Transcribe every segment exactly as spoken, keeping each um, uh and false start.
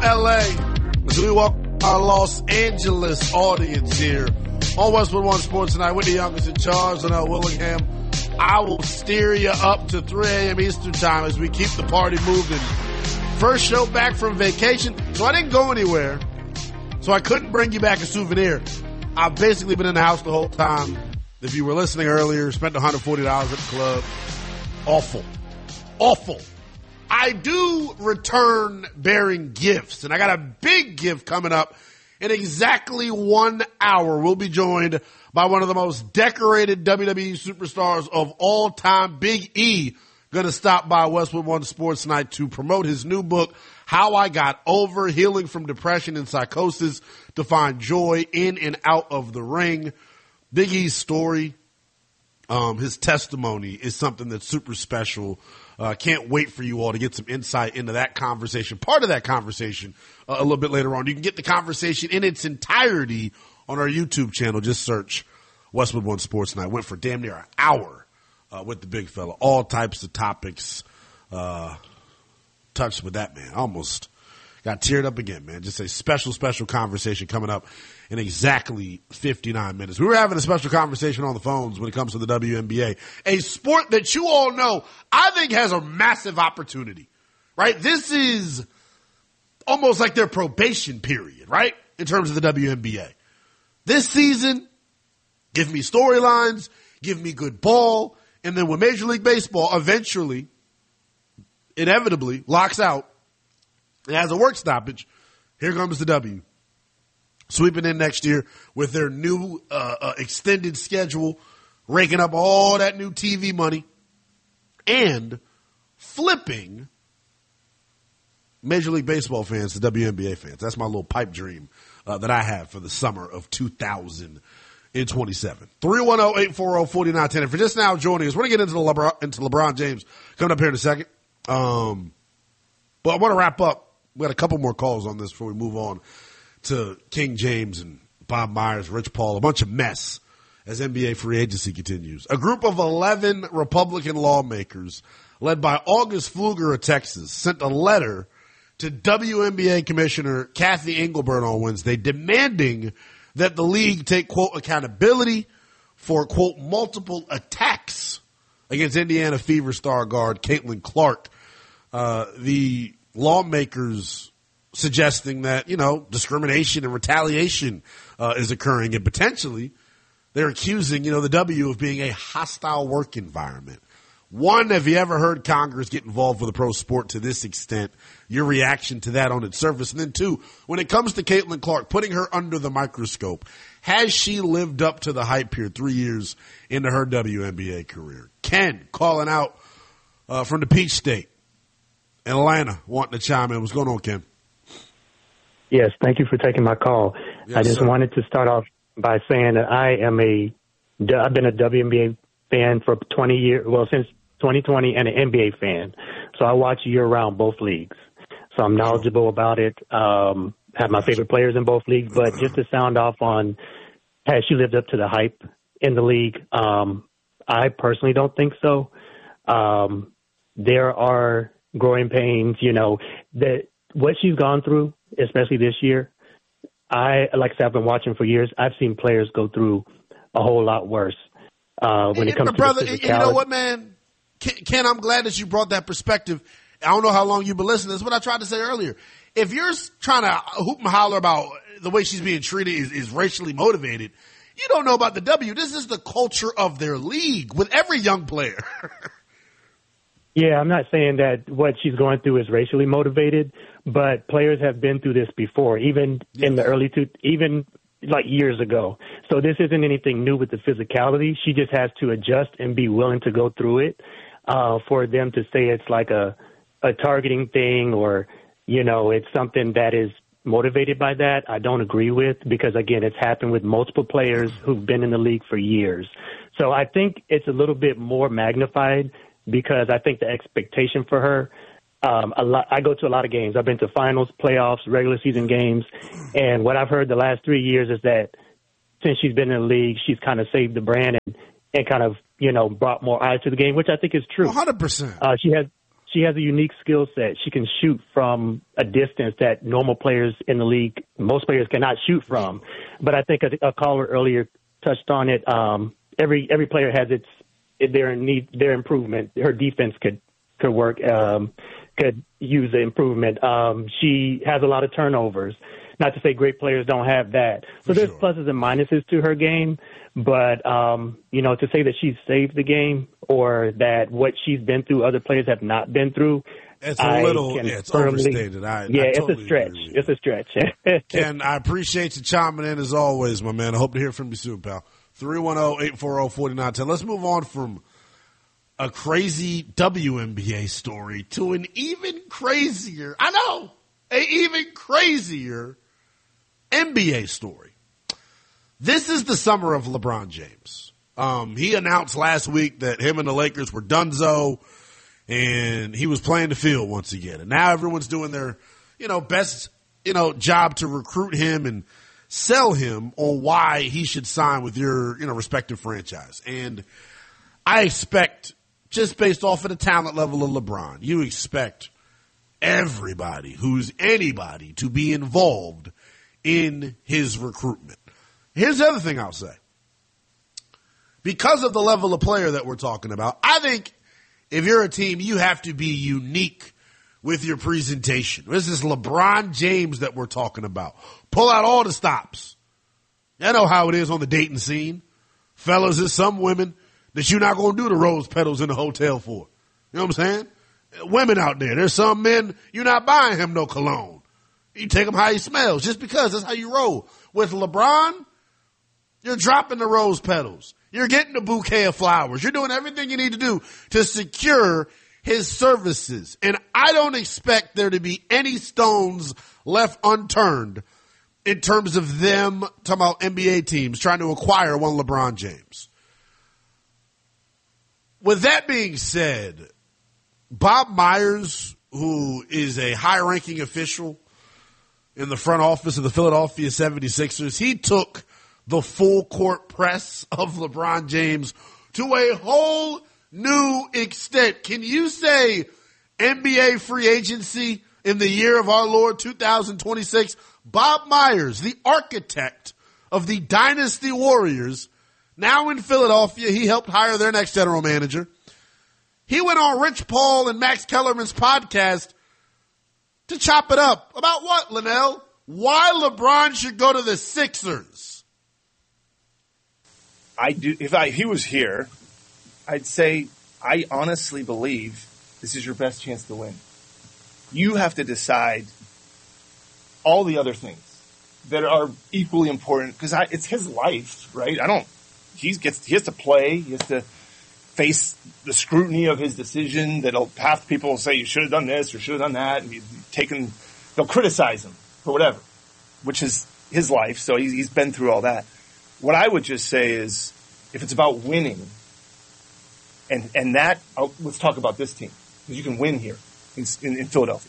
L A as we welcome our Los Angeles audience here on Westwood One Sports Tonight. With the youngest in charge, Linnell Willingham. I will steer you up to three a.m. Eastern time as we keep the party moving. First show back from vacation, so I didn't go anywhere. So I couldn't bring you back a souvenir. I've basically been in the house the whole time. If you were listening earlier, spent one hundred forty dollars at the club. Awful. Awful. I do return bearing gifts, and I got a big gift coming up in exactly one hour. We'll be joined by one of the most decorated W W E superstars of all time, Big E, going to stop by Westwood One Sports Tonight to promote his new book, How I Got Over, Healing from Depression and Psychosis to Find Joy in and Out of the Ring. Big E's story, um, his testimony is something that's super special. Uh, can't wait for you all to get some insight into that conversation, part of that conversation uh, a little bit later on. You can get the conversation in its entirety on our YouTube channel. Just search Westwood One Sports Night. Went for damn near an hour uh, with the big fella. All types of topics uh, touched with that, man. Almost got teared up again, man. Just a special, special conversation coming up in exactly fifty-nine minutes. We were having a special conversation on the phones when it comes to the W N B A, a sport that you all know I think has a massive opportunity, right? This is almost like their probation period, right? In terms of the W N B A. This season, give me storylines, give me good ball, and then when Major League Baseball eventually, inevitably, locks out and has a work stoppage, here comes the W. Sweeping in next year with their new uh, uh, extended schedule, raking up all that new T V money, and flipping Major League Baseball fans to W N B A fans. That's my little pipe dream uh, that I have for the summer of two thousand twenty-seven. three one zero, eight four zero, four nine one zero. And for just now joining us, we're going to get into, the LeBron, into LeBron James coming up here in a second. Um, but I want to wrap up. We got a couple more calls on this before we move on to King James and Bob Myers, Rich Paul, a bunch of mess as N B A free agency continues. A group of eleven Republican lawmakers led by August Pfluger of Texas sent a letter to W N B A Commissioner Kathy Engelbert on Wednesday demanding that the league take, quote, accountability for, quote, multiple attacks against Indiana Fever star guard Caitlin Clark. Uh, the lawmakers suggesting that, you know, discrimination and retaliation uh, is occurring, and potentially they're accusing, you know, the W of being a hostile work environment. One, have you ever heard Congress get involved with a pro sport to this extent? Your reaction to that on its surface. And then two, when it comes to Caitlin Clark, putting her under the microscope, has she lived up to the hype here three years into her W N B A career? Ken calling out uh, from the Peach State, Atlanta, wanting to chime in. What's going on, Ken? Yes, thank you for taking my call. Yes, I just sir. wanted to start off by saying that I am a, I've been a W N B A fan for twenty years, well, since twenty twenty, and an N B A fan. So I watch year-round both leagues. So I'm knowledgeable about it, um, have my favorite players in both leagues. But just to sound off on, has she lived up to the hype in the league? Um, I personally don't think so. Um, there are growing pains, you know, that what she's gone through, especially this year. I, like I said, I've been watching for years. I've seen players go through a whole lot worse uh, when it comes to brother, the physicality. You know what, man? Ken, I'm glad that you brought that perspective. I don't know how long you've been listening. That's what I tried to say earlier. If you're trying to hoop and holler about the way she's being treated is, is racially motivated, you don't know about the W. This is the culture of their league with every young player. Yeah, I'm not saying that what she's going through is racially motivated, but players have been through this before, even yes. in the early two, even like years ago. So this isn't anything new with the physicality. She just has to adjust and be willing to go through it. Uh, for them to say it's like a, a targeting thing or, you know, it's something that is motivated by that, I don't agree with, because again, it's happened with multiple players who've been in the league for years. So I think it's a little bit more magnified, because I think the expectation for her, um, a lot, I go to a lot of games. I've been to finals, playoffs, regular season games. And what I've heard the last three years is that since she's been in the league, she's kind of saved the brand and, and kind of, you know, brought more eyes to the game, which I think is true. one hundred percent. Uh, she has, she has a unique skill set. She can shoot from a distance that normal players in the league, most players cannot shoot from. But I think a, a caller earlier touched on it. Um, every every player has its their need, their improvement. Her defense could could work, um, could use the improvement. Um, she has a lot of turnovers. Not to say great players don't have that. So For there's sure. pluses and minuses to her game. But, um, you know, to say that she's saved the game or that what she's been through, other players have not been through, It's a I little, can yeah, it's firmly, overstated. I, yeah, I it's totally a stretch. agree with It's you. a stretch. Ken, I appreciate you chiming in as always, my man. I hope to hear from you soon, pal. three one zero, eight four zero, four nine one zero. Let's move on from a crazy W N B A story to an even crazier, I know, a even crazier N B A story. This is the summer of LeBron James. Um, he announced last week that him and the Lakers were donezo, and he was playing the field once again. And now everyone's doing their, you know, best, you know, job to recruit him and sell him on why he should sign with your, you know, respective franchise. And I expect, just based off of the talent level of LeBron, you expect everybody who's anybody to be involved in his recruitment. Here's the other thing I'll say. Because of the level of player that we're talking about, I think if you're a team, you have to be unique with your presentation. This is LeBron James that we're talking about. Pull out all the stops. I know how it is on the dating scene. Fellas, there's some women that you're not going to do the rose petals in the hotel for. You know what I'm saying? Women out there, there's some men, you're not buying him no cologne. You take him how he smells just because that's how you roll. With LeBron, you're dropping the rose petals. You're getting a bouquet of flowers. You're doing everything you need to do to secure his services. And I don't expect there to be any stones left unturned in terms of them, talking about N B A teams, trying to acquire one LeBron James. With that being said, Bob Myers, who is a high-ranking official in the front office of the Philadelphia seventy-sixers, he took the full court press of LeBron James to a whole new extent. Can you say N B A free agency in the year of our Lord two thousand twenty-six? Bob Myers, the architect of the Dynasty Warriors, now in Philadelphia, he helped hire their next general manager. He went on Rich Paul and Max Kellerman's podcast to chop it up. About what, Linnell? Why LeBron should go to the Sixers? I do. If I if he was here, I'd say I honestly believe this is your best chance to win. You have to decide all the other things that are equally important because it's his life, right? I don't. He gets he has to play. He has to face the scrutiny of his decision. That'll half people will say you should have done this or should have done that, and you've taken. They'll criticize him for whatever, which is his life. So he's, he's been through all that. What I would just say is, if it's about winning, and and that, oh, let's talk about this team because you can win here in, in, in Philadelphia.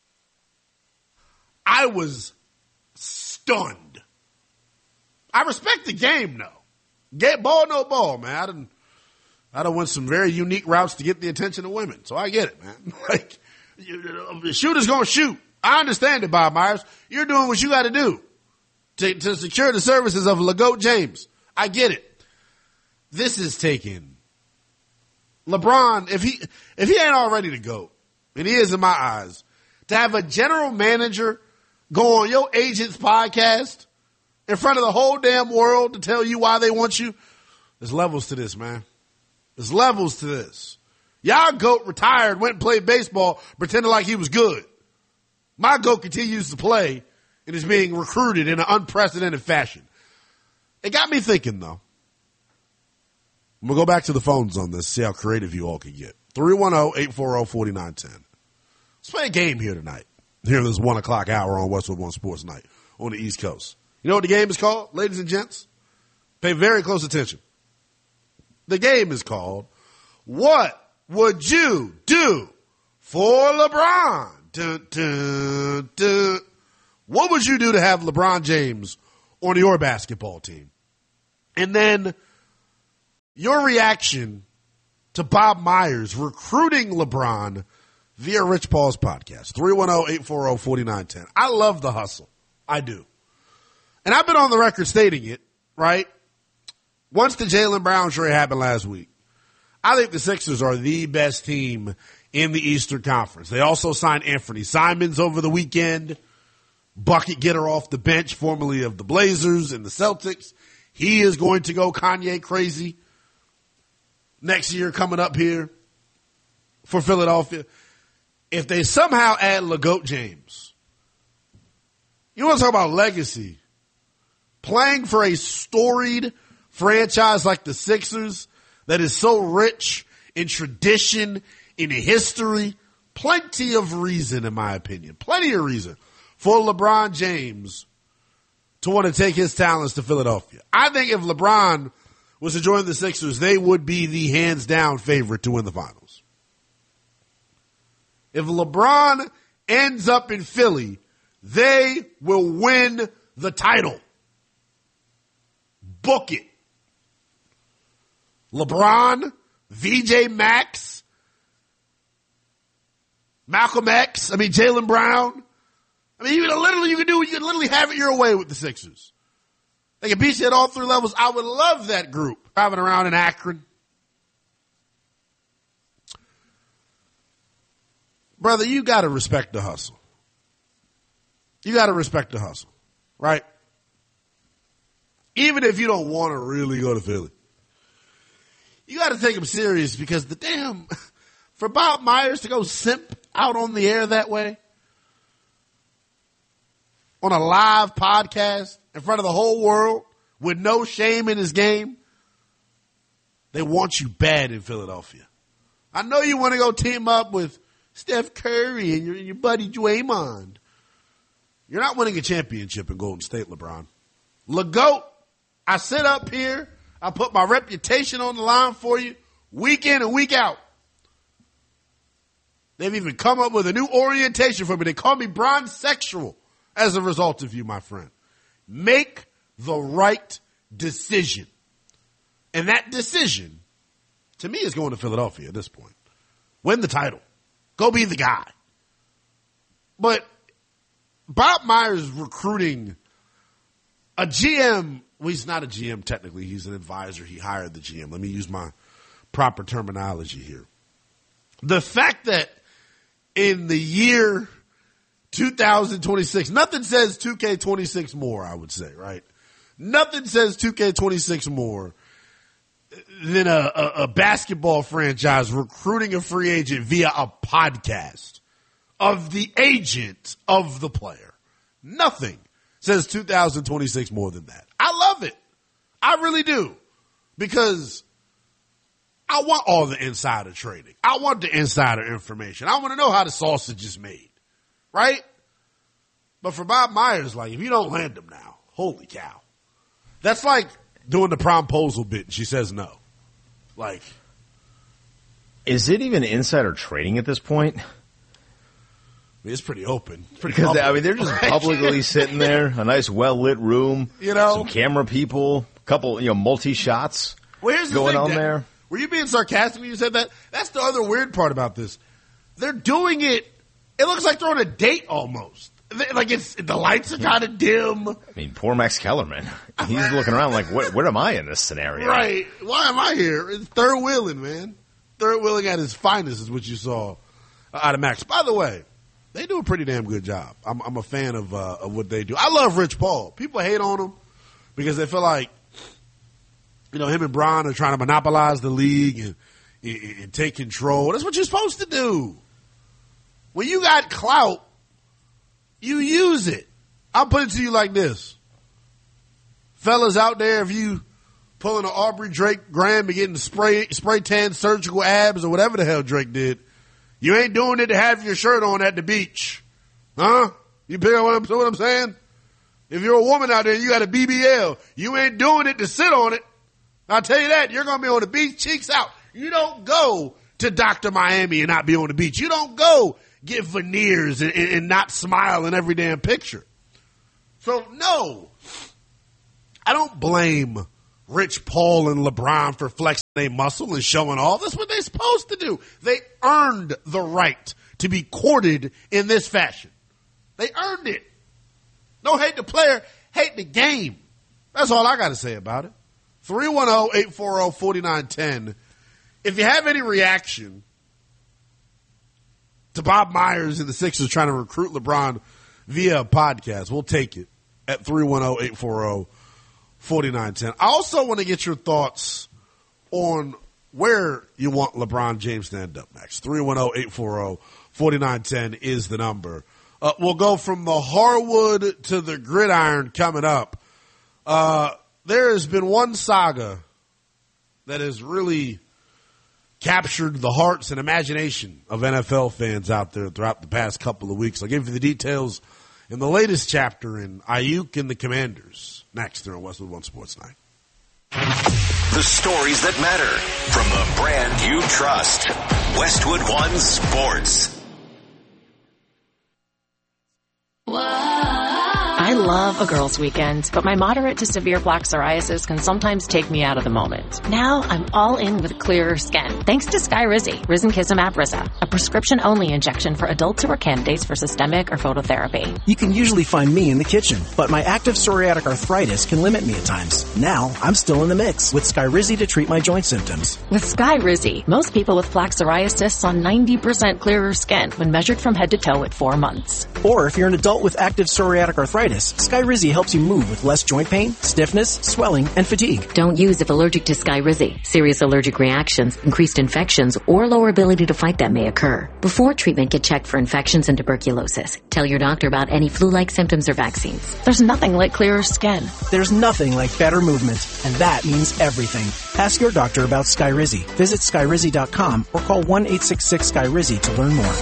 I was stunned. I respect the game, though. Get ball, no ball, man. I done, I done went some very unique routes to get the attention of women, so I get it, man. Like, the shooter's gonna shoot. I understand it, Bob Myers. You're doing what you got to do to to secure the services of LeGoat James. I get it. This is taking LeBron, if he if he ain't already the GOAT, and he is in my eyes, to have a general manager go on your agent's podcast in front of the whole damn world to tell you why they want you, there's levels to this, man. There's levels to this. Y'all GOAT retired, went and played baseball, pretending like he was good. My GOAT continues to play and is being recruited in an unprecedented fashion. It got me thinking, though. I'm going to go back to the phones on this, see how creative you all can get. three one zero, eight four zero, four nine one zero. Let's play a game here tonight. Here in this one o'clock hour on Westwood One Sports Night on the East Coast. You know what the game is called, ladies and gents? Pay very close attention. The game is called, What Would You Do for LeBron? Dun, dun, dun. What would you do to have LeBron James on your basketball team? And then your reaction to Bob Myers recruiting LeBron via Rich Paul's podcast, three one zero, eight four zero, four nine one zero. I love the hustle. I do. And I've been on the record stating it, right? Once the Jaylen Brown trade happened last week, I think the Sixers are the best team in the Eastern Conference. They also signed Anthony Simons over the weekend, bucket getter off the bench, formerly of the Blazers and the Celtics. He is going to go Kanye crazy next year coming up here for Philadelphia. If they somehow add LeGoat James, you want to talk about legacy? Playing for a storied franchise like the Sixers that is so rich in tradition, in history, plenty of reason, in my opinion, plenty of reason for LeBron James to want to take his talents to Philadelphia. I think if LeBron was to join the Sixers, they would be the hands-down favorite to win the finals. If LeBron ends up in Philly, they will win the title. Book it. LeBron, V J Max, Malcolm X, I mean Jaylen Brown. I mean, even literally you can do, you can literally have it your way with the Sixers. They can beat you at all three levels. I would love that group driving around in Akron. Brother, you got to respect the hustle. You got to respect the hustle, right? Even if you don't want to really go to Philly. You got to take them serious because the damn, for Bob Myers to go simp out on the air that way, on a live podcast in front of the whole world with no shame in his game, they want you bad in Philadelphia. I know you want to go team up with Steph Curry and your, your buddy Draymond. You're not winning a championship in Golden State, LeBron. LeGoat, I sit up here, I put my reputation on the line for you week in and week out. They've even come up with a new orientation for me. They call me bronzexual as a result of you, my friend. Make the right decision. And that decision, to me, is going to Philadelphia at this point. Win the title. Go be the guy. But Bob Myers recruiting a G M. Well, he's not a G M technically. He's an advisor. He hired the G M. Let me use my proper terminology here. The fact that in the year two thousand twenty-six, nothing says two K twenty-six more, I would say, right? Nothing says two K twenty-six more than a, a, a basketball franchise recruiting a free agent via a podcast of the agent of the player. Nothing says two thousand twenty-six more than that. I love it. I really do. Because I want all the insider trading. I want the insider information. I want to know how the sausage is made. Right? But for Bob Myers, like, if you don't land them now, holy cow. That's like doing the promposal bit and she says no. Like. Is it even insider trading at this point? It's pretty open. It's pretty because, public. I mean, they're just publicly sitting there, a nice well-lit room, you know, some camera people, a couple, you know, multi-shots well, here's the going thing, on Dan. there. Were you being sarcastic when you said that? That's the other weird part about this. They're doing it, it looks like they're on a date almost. Like it's, the lights are kind of dim. I mean, poor Max Kellerman. He's looking around like, what, where am I in this scenario? Right. Why am I here? It's third wheeling, man. Third wheeling at his finest is what you saw out of Max. By the way, they do a pretty damn good job. I'm, I'm a fan of, uh, of what they do. I love Rich Paul. People hate on him because they feel like, you know, him and Bron are trying to monopolize the league and, and, and take control. That's what you're supposed to do. When you got clout, you use it. I'll put it to you like this. Fellas out there, if you pulling an Aubrey Drake Graham and getting spray, spray tan surgical abs or whatever the hell Drake did, you ain't doing it to have your shirt on at the beach. Huh? You pick up what I'm, what I'm saying? If you're a woman out there and you got a B B L, you ain't doing it to sit on it. I'll tell you that. You're going to be on the beach, cheeks out. You don't go to Doctor Miami and not be on the beach. You don't go get veneers and, and, and not smile in every damn picture. So, no. I don't blame Rich Paul and LeBron for flexing their muscle and showing off. That's what they're supposed to do. They earned the right to be courted in this fashion. They earned it. Don't hate the player, hate the game. That's all I got to say about it. three one zero, eight four zero, four nine one zero. If you have any reaction to Bob Myers and the Sixers trying to recruit LeBron via a podcast, we'll take it at three one zero, eight four zero, four nine one zero. I also want to get your thoughts on where you want LeBron James to end up next. three one zero, eight four zero, four nine one zero is the number. Uh, we'll go from the hardwood to the gridiron coming up. Uh, there has been one saga that has really captured the hearts and imagination of N F L fans out there throughout the past couple of weeks. I'll give you the details in the latest chapter in Ayuk and the Commanders. Next here on Westwood One Sports Night. The stories that matter from the brand you trust. Westwood One Sports. I love a girls' weekend, but my moderate to severe plaque psoriasis can sometimes take me out of the moment. Now I'm all in with clearer skin, thanks to Skyrizi, Risankizumab Riza, a prescription-only injection for adults who are candidates for systemic or phototherapy. You can usually find me in the kitchen, but my active psoriatic arthritis can limit me at times. Now I'm still in the mix with Skyrizi to treat my joint symptoms. With Skyrizi, most people with plaque psoriasis saw ninety percent clearer skin when measured from head to toe at four months. Or if you're an adult with active psoriatic arthritis, Skyrizi helps you move with less joint pain, stiffness, swelling, and fatigue. Don't use if allergic to Skyrizi. Serious allergic reactions, increased infections, or lower ability to fight them may occur. Before treatment, get checked for infections and tuberculosis. Tell your doctor about any flu-like symptoms or vaccines. There's nothing like clearer skin. There's nothing like better movement, and that means everything. Ask your doctor about Skyrizi. Visit Skyrizi dot com or call one eight six six Skyrizi to learn more.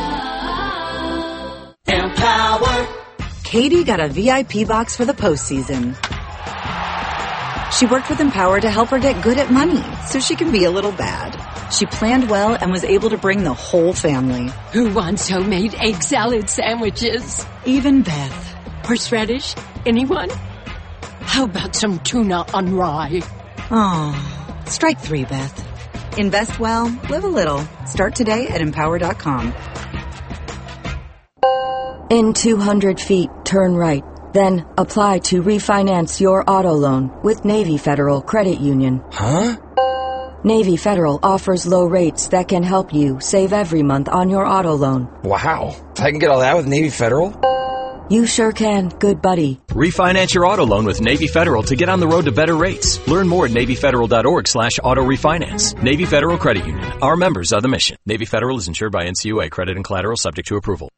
Empower. Katie got a V I P box for the postseason. She worked with Empower to help her get good at money so she can be a little bad. She planned well and was able to bring the whole family. Who wants homemade egg salad sandwiches? Even Beth. Horseradish? Anyone? How about some tuna on rye? Oh, strike three, Beth. Invest well, live a little. Start today at empower dot com. In two hundred feet, turn right. Then apply to refinance your auto loan with Navy Federal Credit Union. Huh? Navy Federal offers low rates that can help you save every month on your auto loan. Wow. I can get all that with Navy Federal? You sure can, good buddy. Refinance your auto loan with Navy Federal to get on the road to better rates. Learn more at Navy Federal dot org slash auto refinance. Navy Federal Credit Union. Our members are the mission. Navy Federal is insured by N C U A. Credit and collateral subject to approval.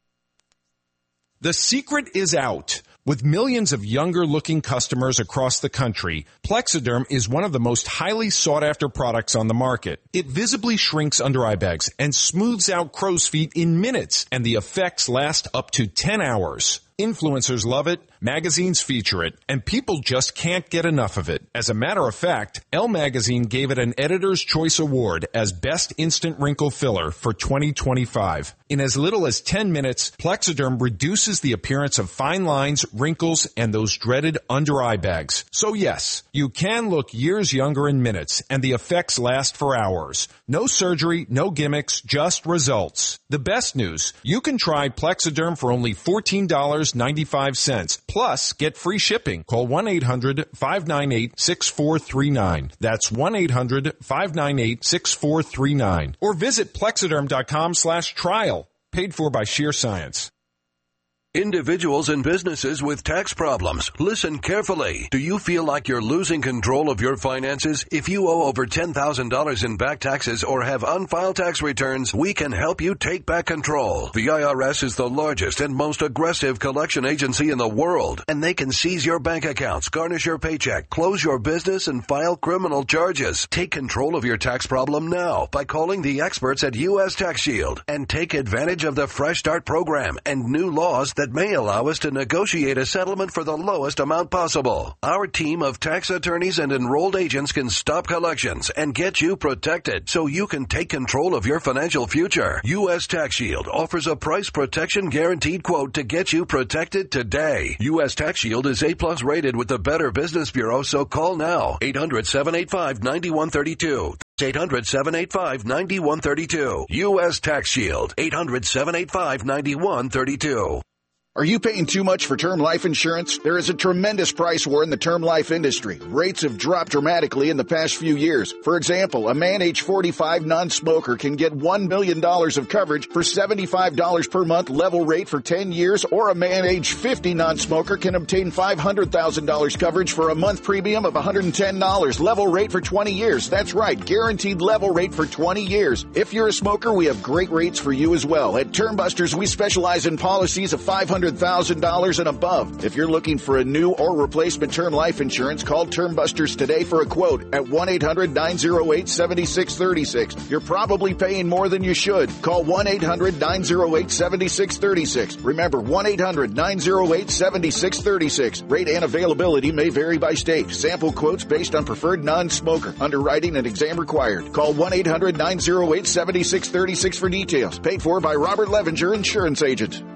The secret is out. With millions of younger-looking customers across the country, Plexiderm is one of the most highly sought-after products on the market. It visibly shrinks under-eye bags and smooths out crow's feet in minutes, and the effects last up to ten hours. Influencers love it, magazines feature it, and people just can't get enough of it. As a matter of fact, Elle Magazine gave it an Editor's Choice Award as Best Instant Wrinkle Filler for twenty twenty-five. In as little as ten minutes, Plexiderm reduces the appearance of fine lines, wrinkles, and those dreaded under-eye bags. So yes, you can look years younger in minutes, and the effects last for hours. No surgery, no gimmicks, just results. The best news, you can try Plexiderm for only fourteen dollars and ninety-five cents. Plus, get free shipping. Call one eight hundred, five nine eight, six four three nine. That's one eight hundred, five nine eight, six four three nine. Or visit Plexiderm dot com slash trial. Paid for by Sheer Science. Individuals and businesses with tax problems, listen carefully. Do you feel like you're losing control of your finances? If you owe over ten thousand dollars in back taxes or have unfiled tax returns, we can help you take back control. The I R S is the largest and most aggressive collection agency in the world, and they can seize your bank accounts, garnish your paycheck, close your business, and file criminal charges. Take control of your tax problem now by calling the experts at U S Tax Shield and take advantage of the Fresh Start program and new laws that may allow us to negotiate a settlement for the lowest amount possible. Our team of tax attorneys and enrolled agents can stop collections and get you protected so you can take control of your financial future. U S Tax Shield offers a price protection guaranteed quote to get you protected today. U S Tax Shield is A plus rated with the Better Business Bureau, so call now. eight hundred, seven eight five, nine one three two. eight hundred, seven eight five, nine one three two. U S Tax Shield. eight hundred, seven eight five, nine one three two. Are you paying too much for term life insurance? There is a tremendous price war in the term life industry. Rates have dropped dramatically in the past few years. For example, a man age forty-five non-smoker can get one million dollars of coverage for seventy-five dollars per month level rate for ten years, or a man age fifty non-smoker can obtain five hundred thousand dollars coverage for a month premium of one hundred ten dollars level rate for twenty years. That's right, guaranteed level rate for twenty years. If you're a smoker, we have great rates for you as well. At Term Busters, we specialize in policies of five hundred thousand dollars and above. If you're looking for a new or replacement term life insurance, call Term Busters today for a quote at one eight hundred, nine oh eight, seven six three six. You're probably paying more than you should. Call one eight hundred, nine oh eight, seven six three six. Remember, one eight hundred, nine oh eight, seven six three six. Rate and availability may vary by state. Sample quotes based on preferred non-smoker. Underwriting and exam required. Call one eight hundred, nine oh eight, seven six three six for details. Paid for by Robert Levenger, Insurance Agent.